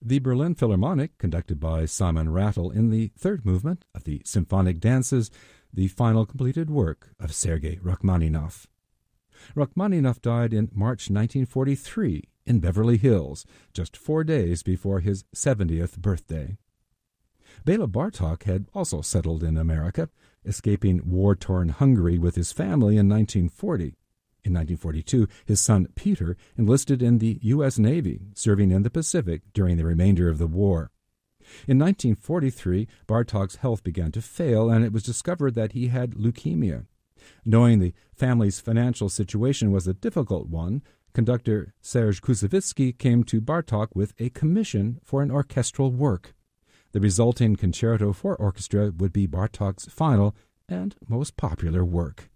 The Berlin Philharmonic, conducted by Simon Rattle in the third movement of the Symphonic Dances, the final completed work of Sergei Rachmaninoff. Rachmaninoff died in March 1943 in Beverly Hills, just 4 days before his 70th birthday. Bela Bartok had also settled in America, escaping war-torn Hungary with his family in 1940. In 1942, his son Peter enlisted in the U.S. Navy, serving in the Pacific during the remainder of the war. In 1943, Bartok's health began to fail, and it was discovered that he had leukemia. Knowing the family's financial situation was a difficult one, conductor Serge Koussevitzky came to Bartok with a commission for an orchestral work. The resulting concerto for orchestra would be Bartok's final and most popular work.